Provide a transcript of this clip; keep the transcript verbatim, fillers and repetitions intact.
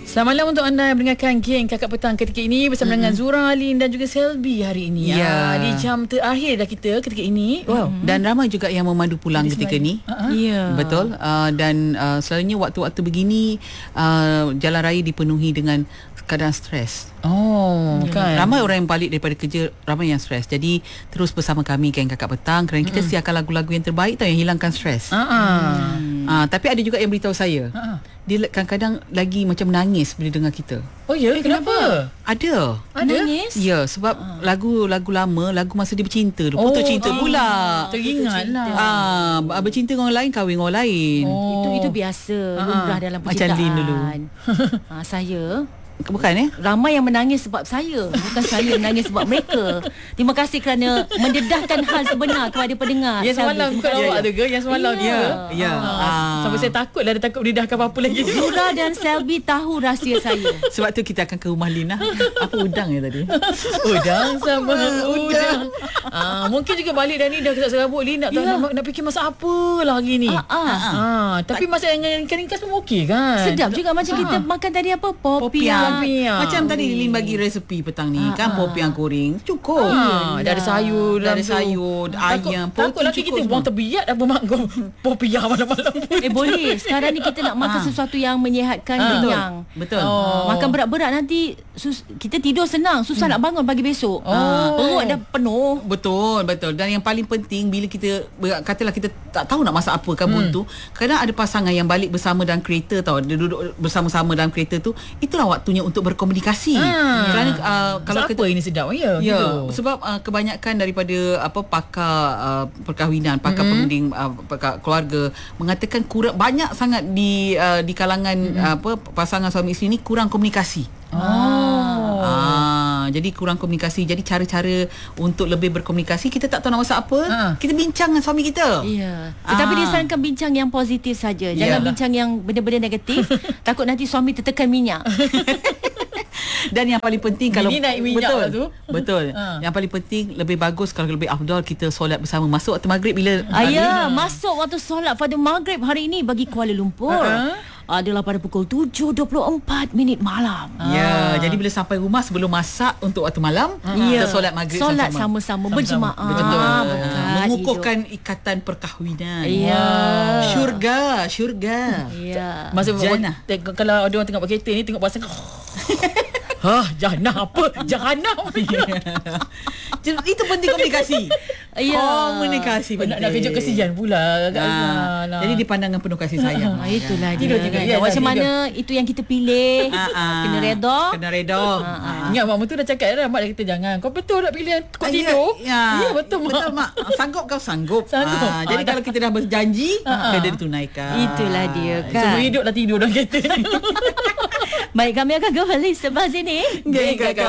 Selamat malam untuk anda yang mendengarkan Geng Kakak Petang ketika ini bersama mm-hmm. dengan Zura, Alin dan juga Selby hari ini. Ya. Ah, di jam terakhir dah kita ketika ini. Wow. Mm-hmm. Dan ramai juga yang memandu pulang Jadi ketika ini. Uh-huh. Ya. Betul. Uh, dan uh, selalunya waktu-waktu begini uh, jalan raya dipenuhi dengan keadaan stres. Oh, hmm. kan. Ramai orang yang balik daripada kerja, ramai yang stres. Jadi terus bersama kami Geng Kakak Petang kerana kita mm-hmm. siarkan lagu-lagu yang terbaik tau, yang hilangkan stres. Uh-huh. Hmm. Uh, tapi ada juga yang beritahu saya. Uh-huh. Dia kadang-kadang lagi macam menangis bila dengar kita. Oh ya, eh, kenapa? Ada. Ada? Menangis? Ya, sebab uh. lagu-lagu lama, lagu masa dia bercinta tu. Putus oh, cinta uh. pula. Teringat lah. Ah, bercinta dengan orang lain, kahwin dengan orang lain. Oh. Itu itu biasa, lumrah uh. dalam percintaan. Macam Lin dulu. ha, saya Bukan eh? ramai yang menangis sebab saya, bukan saya menangis sebab mereka. Terima kasih kerana mendedahkan hal sebenar kepada pendengar. Yang semalam bukan awak tu ke? Yang semalam ya. Ya. Ya. Ah. Sampai saya takut lah, dia takut mendedahkan apa-apa lagi. Zura dan Selby tahu rahsia saya. Sebab tu kita akan ke rumah Lina. Apa udang ya tadi? Udang sama udang. Ah, mungkin juga balik dah ni dah kesak serabut Lina nak, ya. nak, nak fikir masak apa lah hari ni. Ah, ah. Ah, tapi masak yang ringkas-ringkas pun okey kan? Sedap juga macam ah. kita makan tadi apa? Popiah. Popiah. Macam tadi Lin bagi resepi petang ni ah, kan, popiah goreng cukup. Ah, dah ada sayur, dah ada sayur, ayam, takut lagi kita buang terbiat apa mak popiah malam-malam. Eh boleh. Sekarang ni kita nak makan ah. sesuatu yang menyihatkan ah, kenyang. Betul. Oh. Makan berat-berat nanti sus, kita tidur senang, susah hmm. nak bangun pagi besok. Oh. Ah, perut dah penuh. Betul, betul. Dan yang paling penting bila kita katalah kita tak tahu nak masak apa kan hmm. tu, kadang ada pasangan yang balik bersama dalam kereta tau, dia duduk bersama-sama dalam kereta tu, itulah waktunya untuk berkomunikasi. Hmm. Kerana uh, kalau apa ini sedap ya, ya gitu. Sebab uh, kebanyakan daripada apa pakar uh, perkahwinan, pakar mm-hmm. pengundi uh, pakar keluarga mengatakan kurang banyak sangat di uh, di kalangan mm-hmm. uh, apa pasangan suami isteri ni kurang komunikasi. Oh. Ah, jadi kurang komunikasi. Jadi cara-cara untuk lebih berkomunikasi, kita tak tahu nak masak apa, ha. kita bincang dengan suami kita. Ya. Tetapi ah. disarankan bincang yang positif saja. Jangan Yalah. bincang yang benda-benda negatif. Takut nanti suami tertekan minyak. Dan yang paling penting kalau ini naik minyak betul, lah tu. Betul. Ha. Yang paling penting lebih bagus kalau lebih afdal kita solat bersama masuk waktu maghrib bila ayah masuk waktu solat pada maghrib hari ini bagi Kuala Lumpur. Uh-huh. Adalah pada pukul tujuh dua puluh empat minit malam. Ya, ah. jadi bila sampai rumah sebelum masak untuk waktu malam, ah. kita solat maghrib solat sama-sama. sama-sama berjemaah. Betul. Ah, mengukuhkan ikatan perkahwinan. Ya. Syurga, syurga. Ya. Masa jannah. Kalau ada orang tengok pakai kereta ni tengok pasang hah, jannah apa? Jahanam. Itu penting komunikasi. Ya. Komunikasi penting. Nak, nak kejut kesian pula. Nah, nah. Jadi dipandang dengan penuh kasih sayang. Ah, itulah dia. Tidur, ya, macam mana itu yang kita pilih. Ah, kena redha. Kena redha. Ah, ah. Ingat mak tu dah cakap dah, mak dah kata jangan. Kau betul tak pilih kau tidur? Ya, ya betul mak. Betul mak. Sanggup kau sanggup. Sanggup. Ah, jadi ah, kalau kita dah berjanji, ah, kena ditunaikan. Itulah dia kan. Semua hidup dah tidur dalam kereta. Baik, kami akan kembali selepas ini. Geng Kakak